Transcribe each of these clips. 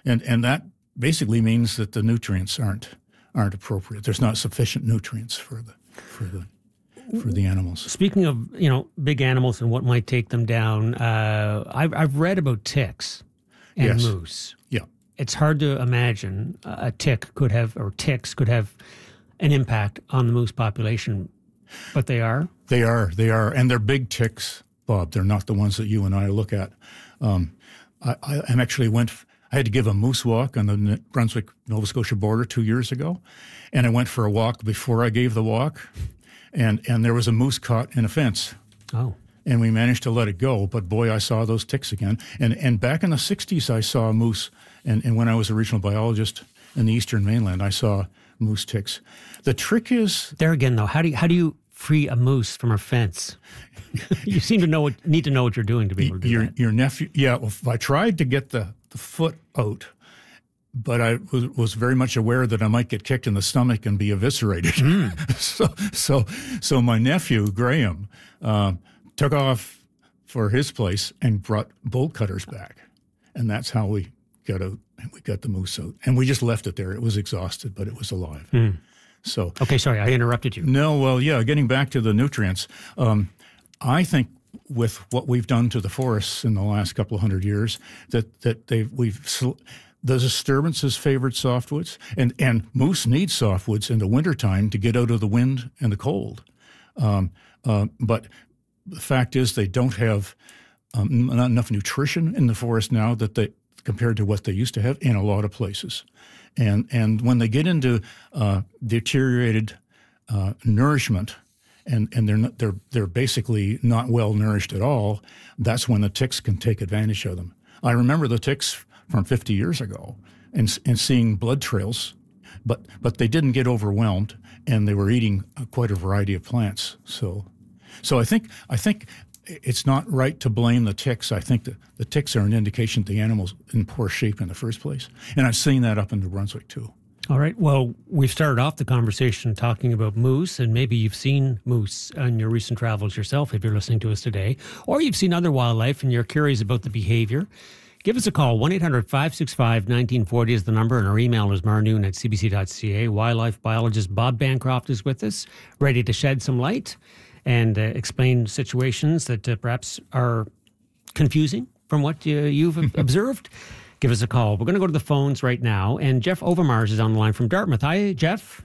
and that basically means that the nutrients aren't appropriate. There's not sufficient nutrients for the animals. Speaking of big animals and what might take them down, I've read about ticks and moose. Yeah, it's hard to imagine ticks could have an impact on the moose population, but they are. They are, and they're big ticks, Bob. They're not the ones that you and I look at. I actually I had to give a moose walk on the Brunswick-Nova Scotia border 2 years ago, and I went for a walk before I gave the walk, and there was a moose caught in a fence. Oh. And we managed to let it go, but boy, I saw those ticks again. And back in the 60s, I saw a moose, and when I was a regional biologist in the Eastern Mainland, I saw moose ticks. The trick is... There again, though, how do you free a moose from a fence? You seem to need to know what you're doing to be able to do that. Your nephew... Yeah, well, I tried to get the foot out, but I was very much aware that I might get kicked in the stomach and be eviscerated. So my nephew, Graham... took off for his place and brought bolt cutters back. And that's how we got out and we got the moose out. And we just left it there. It was exhausted, but it was alive. So okay, sorry, I interrupted you. No, well, yeah, getting back to the nutrients, I think with what we've done to the forests in the last couple of 100 years, the disturbances favored softwoods, and moose need softwoods in the wintertime to get out of the wind and the cold. But the fact is they don't have not enough nutrition in the forest now compared to what they used to have in a lot of places. And when they get into deteriorated nourishment and they're basically not well nourished at all, that's when the ticks can take advantage of them. I remember the ticks from 50 years ago and seeing blood trails, but they didn't get overwhelmed, and they were eating quite a variety of plants. So I think it's not right to blame the ticks. I think that the ticks are an indication that the animal's in poor shape in the first place. And I've seen that up in New Brunswick too. All right. Well, we've started off the conversation talking about moose, and maybe you've seen moose on your recent travels yourself if you're listening to us today, or you've seen other wildlife and you're curious about the behavior. Give us a call. 1-800-565-1940 is the number, and our email is marnoon@cbc.ca. Wildlife biologist Bob Bancroft is with us, ready to shed some light and explain situations that perhaps are confusing from what you've observed. Give us a call. We're going to go to the phones right now, and Jeff Overmars is on the line from Dartmouth. Hi, Jeff.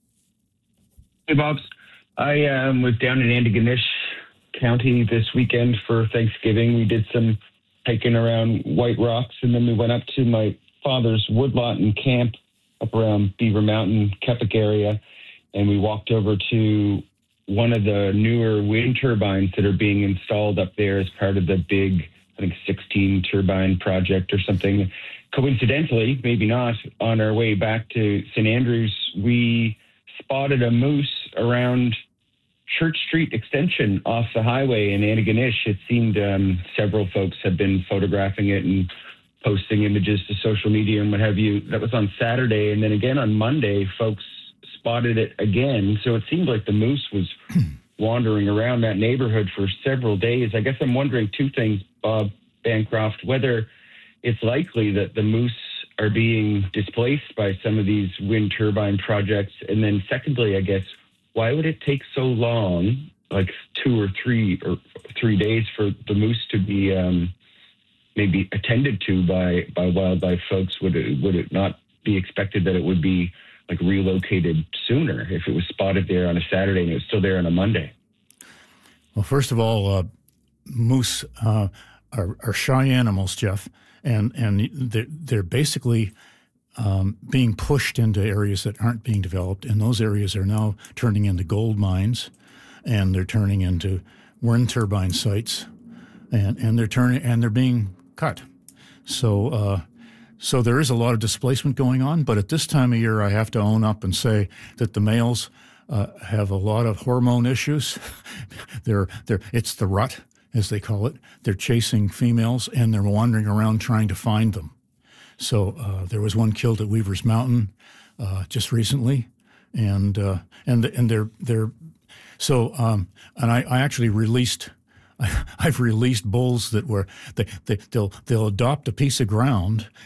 Hey, Bobs. I was down in Antigonish County this weekend for Thanksgiving. We did some hiking around White Rocks, and then we went up to my father's woodlot and camp up around Beaver Mountain, Keppoch area, and we walked over to one of the newer wind turbines that are being installed up there as part of the big, I think, 16 turbine project or something. Coincidentally, maybe not, on our way back to St. Andrews, we spotted a moose around Church Street Extension off the highway in Antigonish. It seemed several folks had been photographing it and posting images to social media and what have you. That was on Saturday. And then again on Monday, folks spotted it again. So it seemed like the moose was wandering around that neighborhood for several days. I guess I'm wondering two things, Bob Bancroft, whether it's likely that the moose are being displaced by some of these wind turbine projects. And then secondly, I guess, why would it take so long, like 2 or 3 days, for the moose to be maybe attended to by wildlife folks? Would it not be expected that it would be like relocated sooner if it was spotted there on a Saturday and it was still there on a Monday? Well, first of all, moose are shy animals, Jeff, and they're basically being pushed into areas that aren't being developed, and those areas are now turning into gold mines, and they're turning into wind turbine sites, and they're being cut. So there is a lot of displacement going on, but at this time of year, I have to own up and say that the males have a lot of hormone issues. It's the rut, as they call it. They're chasing females, and they're wandering around trying to find them. So there was one killed at Weaver's Mountain just recently, and they're so and I actually released. I've released bulls that they'll adopt a piece of ground